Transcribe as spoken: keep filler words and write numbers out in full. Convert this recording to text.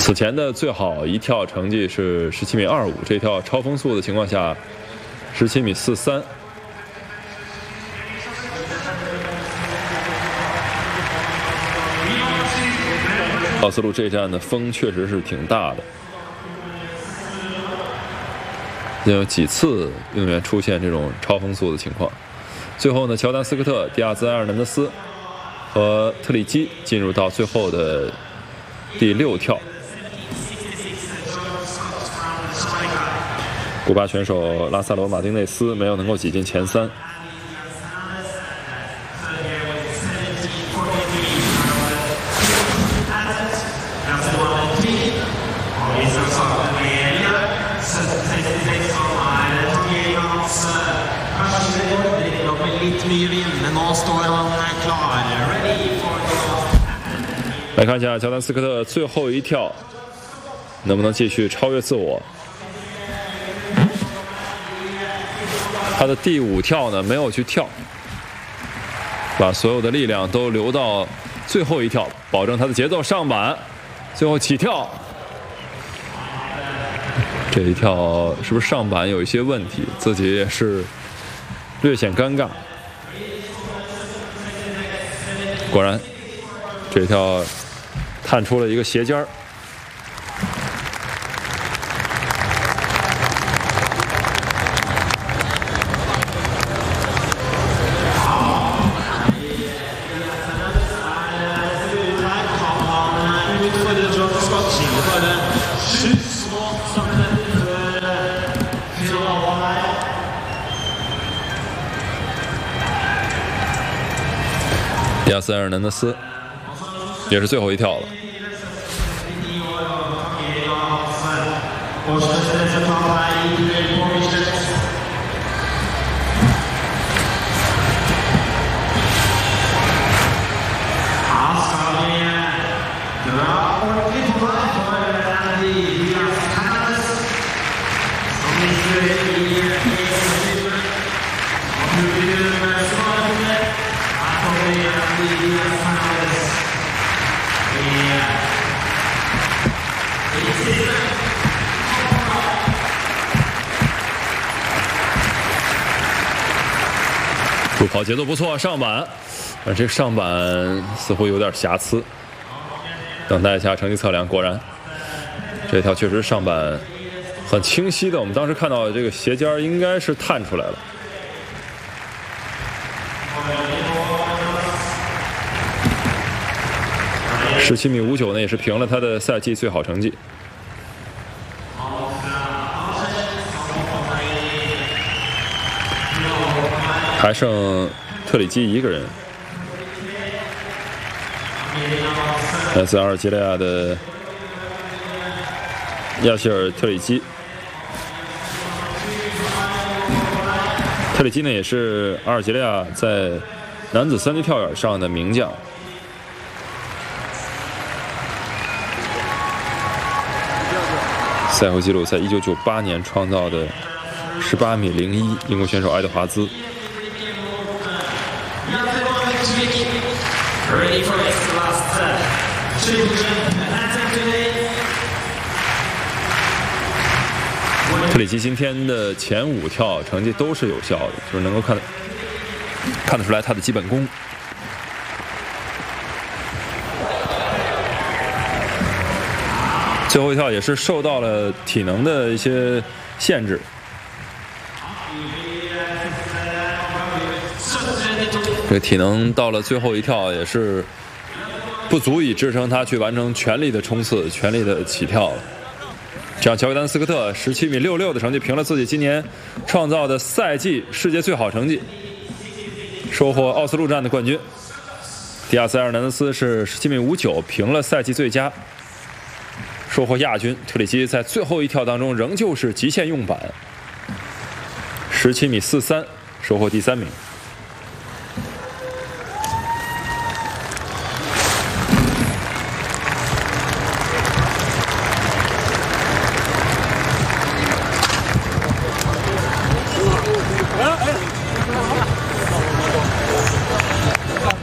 此前的最好一跳成绩是十七米二五，这跳超风速的情况下，十七米四三。奥斯陆这站的风确实是挺大的，有几次运动员出现这种超风速的情况。最后呢，乔丹斯科特、迪亚兹埃尔南德斯和特里基进入到最后的第六跳。古巴选手拉萨罗·马丁内斯没有能够挤进前三。来看一下乔丹斯科特最后一跳能不能继续超越自我。他的第五跳呢没有去跳，把所有的力量都留到最后一跳，保证他的节奏上板，最后起跳。这一跳是不是上板有一些问题，自己也是略显尴尬。果然这一跳探出了一个斜尖儿。迪亚斯埃尔南德斯也是最后一跳了。助跑节奏不错，上板，但这上板似乎有点瑕疵。等待一下成绩测量，果然这条确实上板很清晰的，我们当时看到这个斜尖应该是探出来了。十七米五九呢，也是平了他的赛季最好成绩。还剩特里基一个人，来自阿尔及利亚的亚希尔·特里基。特里基呢，也是阿尔及利亚在男子三级跳远上的名将。赛后纪录在一九九八年创造的十八米零一，英国选手爱德华兹。特里基今天的前五跳成绩都是有效的，就是能够看看得出来他的基本功。最后一跳也是受到了体能的一些限制。这体能到了最后一跳也是不足以支撑他去完成全力的冲刺、全力的起跳了。这样，乔丹斯科特十七米六六的成绩平了自己今年创造的赛季世界最好成绩，收获奥斯陆站的冠军。迪亚斯埃尔南德斯是十七米五九平了赛季最佳，收获亚军。特里基在最后一跳当中仍旧是极限用板，十七米四三收获第三名。